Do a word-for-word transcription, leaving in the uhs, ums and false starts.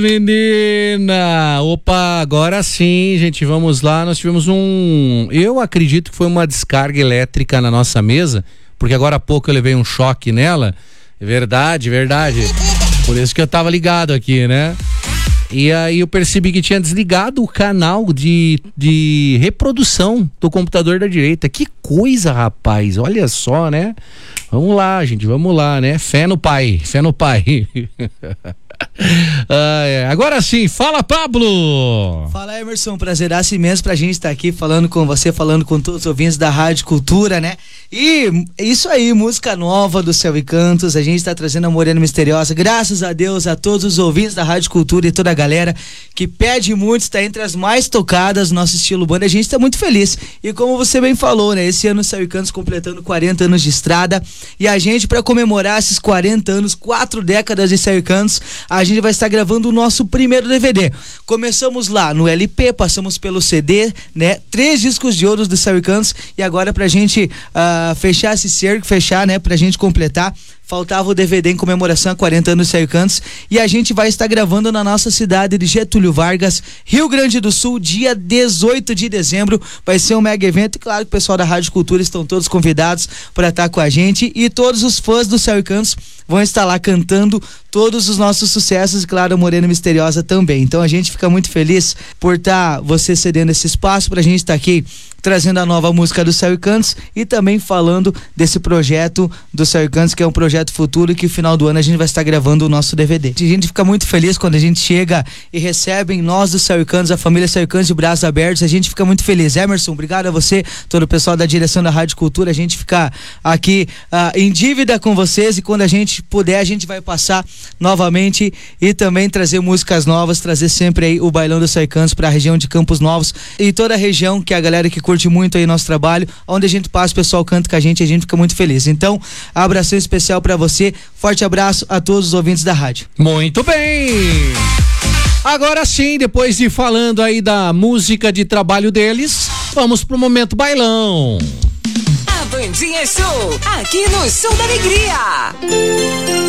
Menina, opa, agora sim, gente, vamos lá. Nós tivemos um, eu acredito que foi uma descarga elétrica na nossa mesa, porque agora há pouco eu levei um choque nela. Verdade, verdade. Por isso que eu tava ligado aqui, né? E aí eu percebi que tinha desligado o canal de, de reprodução do computador da direita. Que coisa, rapaz, olha só, né? Vamos lá, gente, vamos lá, né? Fé no pai, fé no pai. Ah, é. Agora sim, fala, Pablo! Fala, Emerson, prazeraço imenso pra gente estar aqui falando com você, falando com todos os ouvintes da Rádio Cultura, né? E isso aí, música nova do Céu e Cantos, a gente tá trazendo a Morena Misteriosa, graças a Deus, a todos os ouvintes da Rádio Cultura e toda a galera que pede muito, está entre as mais tocadas do nosso estilo banda, a gente tá muito feliz. E como você bem falou, né? Esse ano o Céu e Cantos completando quarenta anos de estrada, e a gente, pra comemorar esses quarenta anos, quatro décadas de Céu e Cantos, a gente vai estar gravando o nosso primeiro D V D. Começamos lá no L P, passamos pelo C D, né? Três discos de ouro do Céu e Cantos, e agora pra gente uh, fechar esse cerco, fechar, né? Pra gente completar, faltava o D V D em comemoração a quarenta anos do Céu e Cantos, e a gente vai estar gravando na nossa cidade de Getúlio Vargas, Rio Grande do Sul, dia dezoito de dezembro, vai ser um mega evento, e claro que o pessoal da Rádio Cultura estão todos convidados para estar com a gente, e todos os fãs do Céu e Cantos vão estar lá cantando todos os nossos sucessos, e claro, a Morena Misteriosa também. Então a gente fica muito feliz por estar tá você cedendo esse espaço pra gente estar tá aqui trazendo a nova música do Céu e Cantos e também falando desse projeto do Céu e Cantos, que é um projeto futuro, que no final do ano a gente vai estar gravando o nosso D V D. A gente fica muito feliz quando a gente chega e recebem nós do Céu e Cantos, a família Céu e Cantos de braços abertos, a gente fica muito feliz. Emerson, obrigado a você, todo o pessoal da direção da Rádio Cultura, a gente fica aqui uh, em dívida com vocês, e quando a gente puder, a gente vai passar novamente e também trazer músicas novas, trazer sempre aí o Bailão do Céu e Cantos para a região de Campos Novos e toda a região, que a galera que curte muito aí nosso trabalho, onde a gente passa, o pessoal canta com a gente, a gente fica muito feliz. Então, abração especial para você, forte abraço a todos os ouvintes da rádio. Muito bem! Agora sim, depois de falando aí da música de trabalho deles, vamos pro momento bailão. A Bandinha Show, aqui no Show da Alegria.